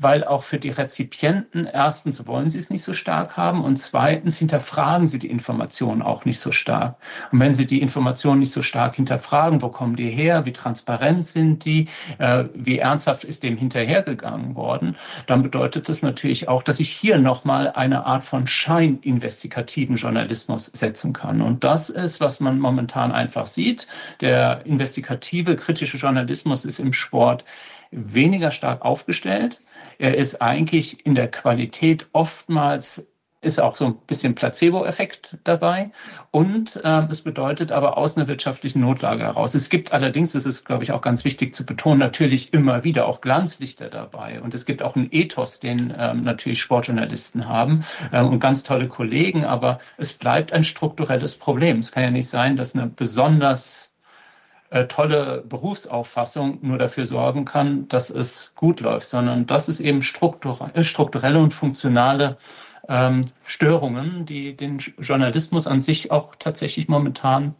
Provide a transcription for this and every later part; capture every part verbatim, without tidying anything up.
weil auch für die Rezipienten erstens wollen sie es nicht so stark haben und zweitens hinterfragen sie die Informationen auch nicht so stark. Und wenn sie die Informationen nicht so stark hinterfragen, wo kommen die her, wie transparent sind die, äh, wie ernsthaft ist dem hinterhergegangen worden, dann bedeutet das natürlich auch, dass ich hier nochmal eine Art von scheininvestigativen Journalismus setzen kann. Und das ist, was man momentan einfach sieht. Der investigative, kritische Journalismus ist im Sport weniger stark aufgestellt. Er ist eigentlich in der Qualität oftmals, ist auch so ein bisschen Placebo-Effekt dabei. Und äh, es bedeutet aber aus einer wirtschaftlichen Notlage heraus. Es gibt allerdings, das ist, glaube ich, auch ganz wichtig zu betonen, natürlich immer wieder auch Glanzlichter dabei. Und es gibt auch einen Ethos, den ähm, natürlich Sportjournalisten haben ähm, und ganz tolle Kollegen. Aber es bleibt ein strukturelles Problem. Es kann ja nicht sein, dass eine besonders äh, tolle Berufsauffassung nur dafür sorgen kann, dass es gut läuft, sondern das ist eben strukturelle, strukturelle und funktionale Ähm, Störungen, die den Journalismus an sich auch tatsächlich momentan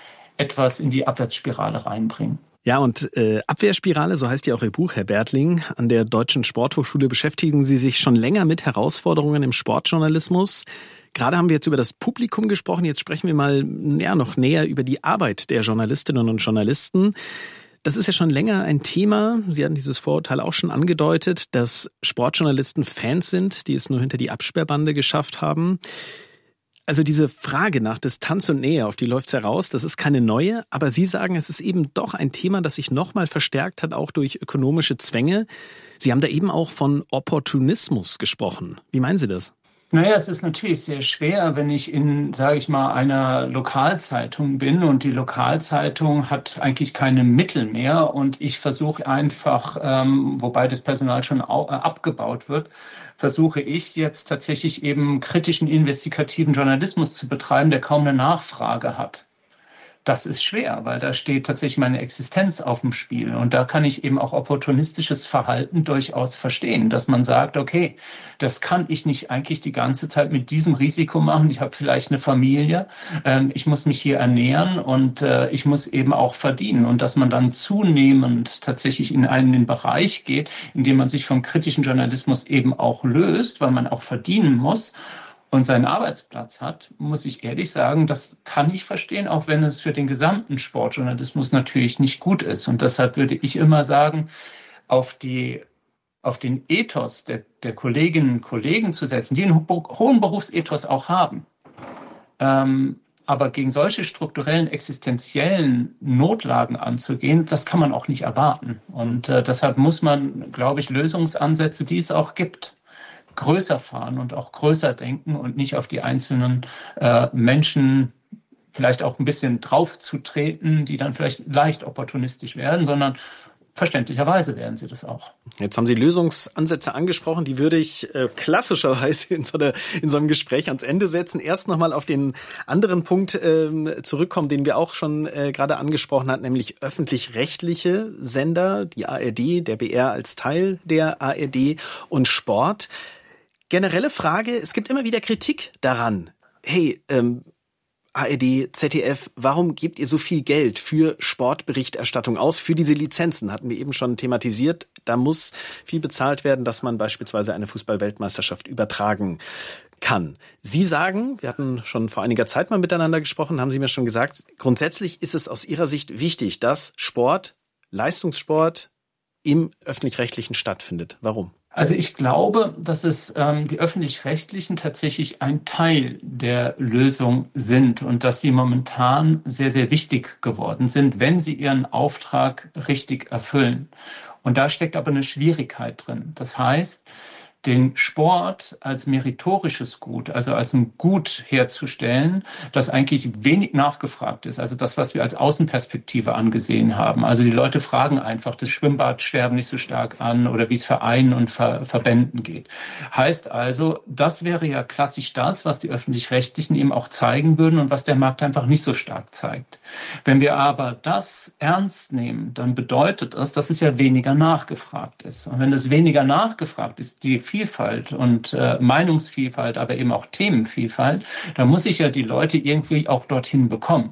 etwas in die Abwärtsspirale reinbringen. Ja, und äh, Abwehrspirale, so heißt ja auch Ihr Buch, Herr Bertling. An der Deutschen Sporthochschule beschäftigen Sie sich schon länger mit Herausforderungen im Sportjournalismus. Gerade haben wir jetzt über das Publikum gesprochen, jetzt sprechen wir mal ja, noch näher über die Arbeit der Journalistinnen und Journalisten. Das ist ja schon länger ein Thema. Sie hatten dieses Vorurteil auch schon angedeutet, dass Sportjournalisten Fans sind, die es nur hinter die Absperrbande geschafft haben. Also diese Frage nach Distanz und Nähe, auf die läuft's heraus, das ist keine neue. Aber Sie sagen, es ist eben doch ein Thema, das sich nochmal verstärkt hat, auch durch ökonomische Zwänge. Sie haben da eben auch von Opportunismus gesprochen. Wie meinen Sie das? Naja, es ist natürlich sehr schwer, wenn ich in, sage ich mal, einer Lokalzeitung bin und die Lokalzeitung hat eigentlich keine Mittel mehr und ich versuche einfach, ähm, wobei das Personal schon au- äh, abgebaut wird, versuche ich jetzt tatsächlich eben kritischen, investigativen Journalismus zu betreiben, der kaum eine Nachfrage hat. Das ist schwer, weil da steht tatsächlich meine Existenz auf dem Spiel. Und da kann ich eben auch opportunistisches Verhalten durchaus verstehen, dass man sagt, okay, das kann ich nicht eigentlich die ganze Zeit mit diesem Risiko machen. Ich habe vielleicht eine Familie, ähm, ich muss mich hier ernähren und äh, ich muss eben auch verdienen. Und dass man dann zunehmend tatsächlich in einen Bereich geht, in dem man sich vom kritischen Journalismus eben auch löst, weil man auch verdienen muss und seinen Arbeitsplatz hat, muss ich ehrlich sagen, das kann ich verstehen, auch wenn es für den gesamten Sportjournalismus natürlich nicht gut ist. Und deshalb würde ich immer sagen, auf die, auf den Ethos der, der Kolleginnen und Kollegen zu setzen, die einen ho- hohen Berufsethos auch haben. Ähm, aber gegen solche strukturellen, existenziellen Notlagen anzugehen, das kann man auch nicht erwarten. Und äh, deshalb muss man, glaube ich, Lösungsansätze, die es auch gibt, größer fahren und auch größer denken und nicht auf die einzelnen äh, Menschen vielleicht auch ein bisschen drauf zu treten, die dann vielleicht leicht opportunistisch werden, sondern verständlicherweise werden sie das auch. Jetzt haben Sie Lösungsansätze angesprochen, die würde ich äh, klassischerweise in so, einer, in so einem Gespräch ans Ende setzen. Erst nochmal auf den anderen Punkt äh, zurückkommen, den wir auch schon äh, gerade angesprochen hatten, nämlich öffentlich-rechtliche Sender, die A R D, der B R als Teil der A R D und Sport. Generelle Frage, es gibt immer wieder Kritik daran. Hey, ähm, A R D, Z D F, warum gebt ihr so viel Geld für Sportberichterstattung aus, für diese Lizenzen? Hatten wir eben schon thematisiert. Da muss viel bezahlt werden, dass man beispielsweise eine Fußball-Weltmeisterschaft übertragen kann. Sie sagen, wir hatten schon vor einiger Zeit mal miteinander gesprochen, haben Sie mir schon gesagt, grundsätzlich ist es aus Ihrer Sicht wichtig, dass Sport, Leistungssport im Öffentlich-Rechtlichen stattfindet. Warum? Also ich glaube, dass es ähm, die Öffentlich-Rechtlichen tatsächlich ein Teil der Lösung sind und dass sie momentan sehr, sehr wichtig geworden sind, wenn sie ihren Auftrag richtig erfüllen. Und da steckt aber eine Schwierigkeit drin. Das heißt, den Sport als meritorisches Gut, also als ein Gut herzustellen, das eigentlich wenig nachgefragt ist. Also das, was wir als Außenperspektive angesehen haben. Also die Leute fragen einfach, das Schwimmbadsterben nicht so stark an oder wie es Vereinen und Ver- Verbänden geht. Heißt also, das wäre ja klassisch das, was die Öffentlich-Rechtlichen eben auch zeigen würden und was der Markt einfach nicht so stark zeigt. Wenn wir aber das ernst nehmen, dann bedeutet das, dass es ja weniger nachgefragt ist. Und wenn es weniger nachgefragt ist, die Vielfalt und äh, Meinungsvielfalt, aber eben auch Themenvielfalt, da muss ich ja die Leute irgendwie auch dorthin bekommen.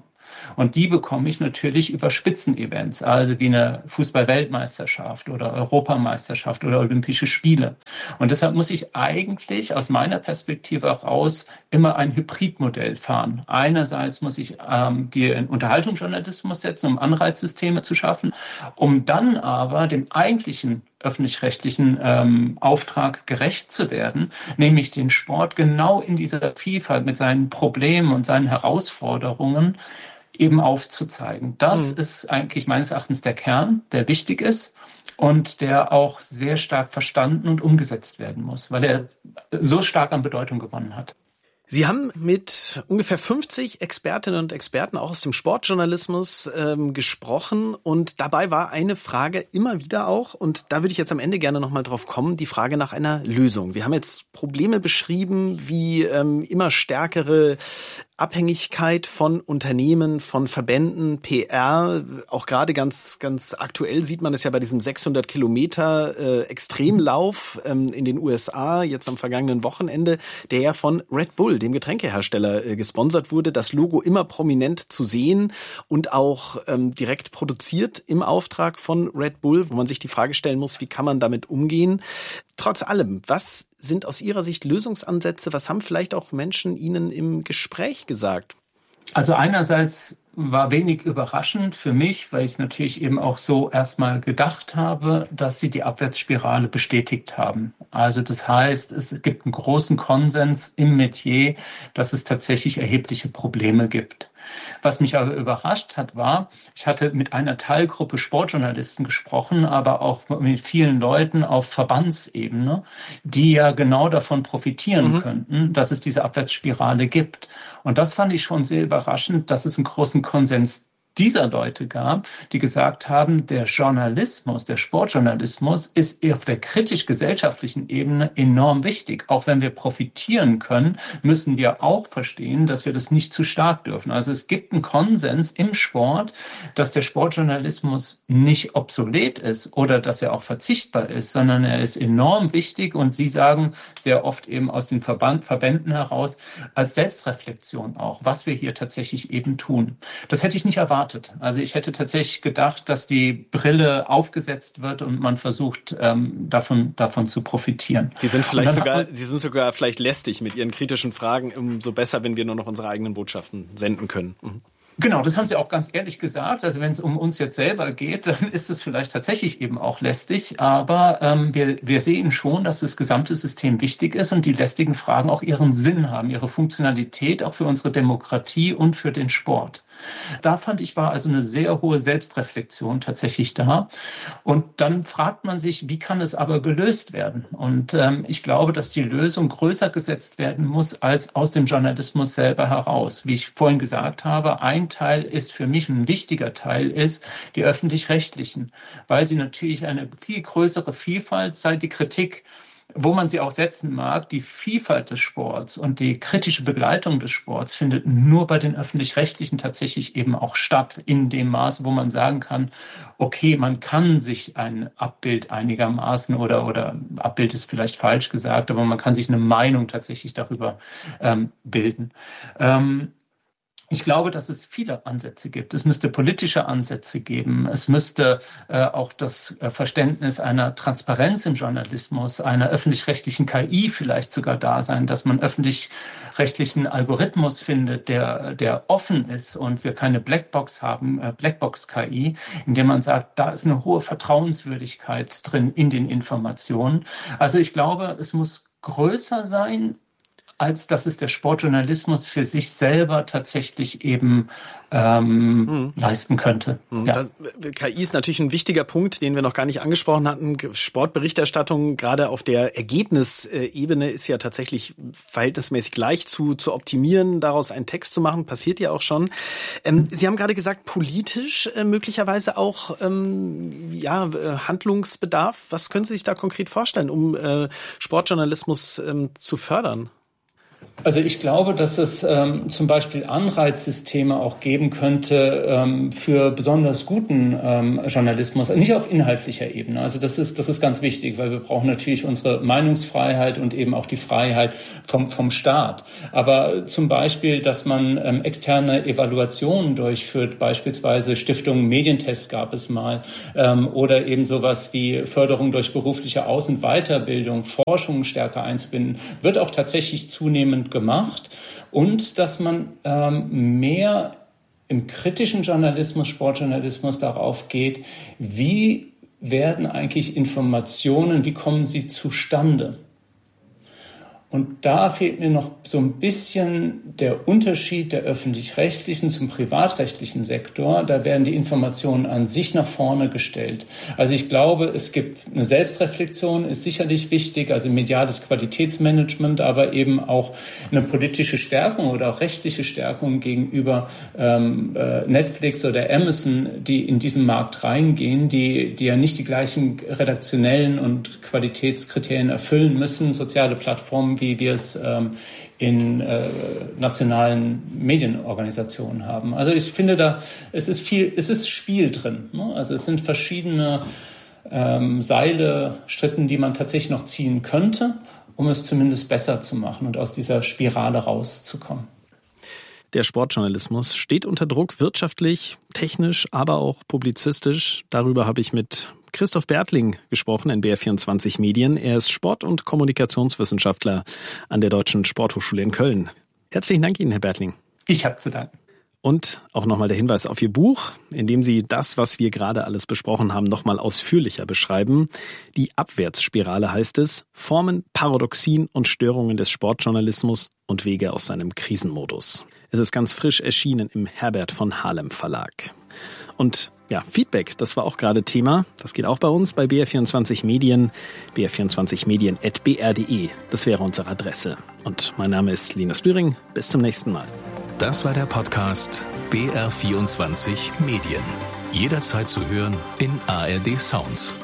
Und die bekomme ich natürlich über Spitzenevents, also wie eine Fußball-Weltmeisterschaft oder Europameisterschaft oder Olympische Spiele. Und deshalb muss ich eigentlich aus meiner Perspektive heraus immer ein Hybridmodell fahren. Einerseits muss ich ähm, den Unterhaltungsjournalismus setzen, um Anreizsysteme zu schaffen, um dann aber dem eigentlichen öffentlich-rechtlichen ähm, Auftrag gerecht zu werden, nämlich den Sport genau in dieser Vielfalt mit seinen Problemen und seinen Herausforderungen eben aufzuzeigen. Das mhm. ist eigentlich meines Erachtens der Kern, der wichtig ist und der auch sehr stark verstanden und umgesetzt werden muss, weil er so stark an Bedeutung gewonnen hat. Sie haben mit ungefähr fünfzig Expertinnen und Experten auch aus dem Sportjournalismus ähm, gesprochen und dabei war eine Frage immer wieder auch, und da würde ich jetzt am Ende gerne nochmal drauf kommen, die Frage nach einer Lösung. Wir haben jetzt Probleme beschrieben, wie ähm, immer stärkere Abhängigkeit von Unternehmen, von Verbänden, P R, auch gerade ganz ganz aktuell sieht man es ja bei diesem sechshundert Kilometer äh, Extremlauf ähm, in den U S A, jetzt am vergangenen Wochenende, der ja von Red Bull, dem Getränkehersteller, äh, gesponsert wurde, das Logo immer prominent zu sehen und auch ähm, direkt produziert im Auftrag von Red Bull, wo man sich die Frage stellen muss, wie kann man damit umgehen? Trotz allem, was sind aus Ihrer Sicht Lösungsansätze? Was haben vielleicht auch Menschen Ihnen im Gespräch gesagt? Also einerseits war wenig überraschend für mich, weil ich es natürlich eben auch so erstmal gedacht habe, dass sie die Abwärtsspirale bestätigt haben. Also das heißt, es gibt einen großen Konsens im Metier, dass es tatsächlich erhebliche Probleme gibt. Was mich aber überrascht hat, war, ich hatte mit einer Teilgruppe Sportjournalisten gesprochen, aber auch mit vielen Leuten auf Verbandsebene, die ja genau davon profitieren mhm. könnten, dass es diese Abwärtsspirale gibt. Und das fand ich schon sehr überraschend, dass es einen großen Konsens dieser Leute gab, die gesagt haben, der Journalismus, der Sportjournalismus ist auf der kritisch-gesellschaftlichen Ebene enorm wichtig. Auch wenn wir profitieren können, müssen wir auch verstehen, dass wir das nicht zu stark dürfen. Also es gibt einen Konsens im Sport, dass der Sportjournalismus nicht obsolet ist oder dass er auch verzichtbar ist, sondern er ist enorm wichtig und Sie sagen sehr oft eben aus den Verband, Verbänden heraus als Selbstreflexion auch, was wir hier tatsächlich eben tun. Das hätte ich nicht erwartet. Also ich hätte tatsächlich gedacht, dass die Brille aufgesetzt wird und man versucht, ähm, davon, davon zu profitieren. Sie sind vielleicht sogar, Sie sind sogar vielleicht lästig mit Ihren kritischen Fragen. Umso besser, wenn wir nur noch unsere eigenen Botschaften senden können. Mhm. Genau, das haben Sie auch ganz ehrlich gesagt. Also wenn es um uns jetzt selber geht, dann ist es vielleicht tatsächlich eben auch lästig. Aber ähm, wir, wir sehen schon, dass das gesamte System wichtig ist und die lästigen Fragen auch ihren Sinn haben, ihre Funktionalität auch für unsere Demokratie und für den Sport. Da fand ich, war also eine sehr hohe Selbstreflexion tatsächlich da. Und dann fragt man sich, wie kann es aber gelöst werden? Und ähm, ich glaube, dass die Lösung größer gesetzt werden muss als aus dem Journalismus selber heraus. Wie ich vorhin gesagt habe, ein Teil ist für mich, ein wichtiger Teil ist die Öffentlich-Rechtlichen, weil sie natürlich eine viel größere Vielfalt, sei die Kritik, wo man sie auch setzen mag, die Vielfalt des Sports und die kritische Begleitung des Sports findet nur bei den Öffentlich-Rechtlichen tatsächlich eben auch statt, in dem Maße, wo man sagen kann, okay, man kann sich ein Abbild einigermaßen oder, oder Abbild ist vielleicht falsch gesagt, aber man kann sich eine Meinung tatsächlich darüber ähm, bilden. Ähm, Ich glaube, dass es viele Ansätze gibt. Es müsste politische Ansätze geben. Es müsste äh, auch das äh, Verständnis einer Transparenz im Journalismus, einer öffentlich-rechtlichen K I vielleicht sogar da sein, dass man öffentlich-rechtlichen Algorithmus findet, der der offen ist und wir keine Blackbox haben, äh, Blackbox-K I, indem man sagt, da ist eine hohe Vertrauenswürdigkeit drin in den Informationen. Also ich glaube, es muss größer sein, als dass es der Sportjournalismus für sich selber tatsächlich eben ähm, hm. leisten könnte. Hm. Ja. Das, K I ist natürlich ein wichtiger Punkt, den wir noch gar nicht angesprochen hatten. Sportberichterstattung, gerade auf der Ergebnisebene, ist ja tatsächlich verhältnismäßig leicht zu, zu optimieren, daraus einen Text zu machen, passiert ja auch schon. Ähm, Sie haben gerade gesagt, politisch äh, möglicherweise auch ähm, ja, Handlungsbedarf. Was können Sie sich da konkret vorstellen, um äh, Sportjournalismus ähm, zu fördern? Also ich glaube, dass es ähm, zum Beispiel Anreizsysteme auch geben könnte ähm, für besonders guten ähm, Journalismus, nicht auf inhaltlicher Ebene. Also das ist das ist ganz wichtig, weil wir brauchen natürlich unsere Meinungsfreiheit und eben auch die Freiheit vom vom Staat. Aber zum Beispiel, dass man ähm, externe Evaluationen durchführt, beispielsweise Stiftung Medientest gab es mal, ähm, oder eben sowas wie Förderung durch berufliche Aus- und Weiterbildung, Forschung stärker einzubinden, wird auch tatsächlich zunehmend gemacht, und dass man ähm, mehr im kritischen Journalismus, Sportjournalismus darauf geht, wie werden eigentlich Informationen, wie kommen sie zustande? Und da fehlt mir noch so ein bisschen der Unterschied der öffentlich-rechtlichen zum privatrechtlichen Sektor. Da werden die Informationen an sich nach vorne gestellt. Also ich glaube, es gibt eine Selbstreflexion, ist sicherlich wichtig, also mediales Qualitätsmanagement, aber eben auch eine politische Stärkung oder auch rechtliche Stärkung gegenüber ähm, äh, Netflix oder Amazon, die in diesen Markt reingehen, die, die ja nicht die gleichen redaktionellen und Qualitätskriterien erfüllen müssen, soziale Plattformen, wie wir es ähm, in äh, nationalen Medienorganisationen haben. Also ich finde, da es ist viel, es ist Spiel drin. Ne? Also es sind verschiedene ähm, Seile, Strippen, die man tatsächlich noch ziehen könnte, um es zumindest besser zu machen und aus dieser Spirale rauszukommen. Der Sportjournalismus steht unter Druck, wirtschaftlich, technisch, aber auch publizistisch. Darüber habe ich mit Christoph Bertling gesprochen in B R vierundzwanzig Medien. Er ist Sport- und Kommunikationswissenschaftler an der Deutschen Sporthochschule in Köln. Herzlichen Dank Ihnen, Herr Bertling. Ich habe zu danken. Und auch nochmal der Hinweis auf Ihr Buch, in dem Sie das, was wir gerade alles besprochen haben, nochmal ausführlicher beschreiben. Die Abwärtsspirale heißt es: Formen, Paradoxien und Störungen des Sportjournalismus und Wege aus seinem Krisenmodus. Es ist ganz frisch erschienen im Herbert von Halem Verlag. Und ja, Feedback, das war auch gerade Thema. Das geht auch bei uns bei B R vierundzwanzig Medien, b r vierundzwanzig medien at b r punkt d e. Das wäre unsere Adresse. Und mein Name ist Linus Lühring. Bis zum nächsten Mal. Das war der Podcast B R vierundzwanzig Medien. Jederzeit zu hören in A R D Sounds.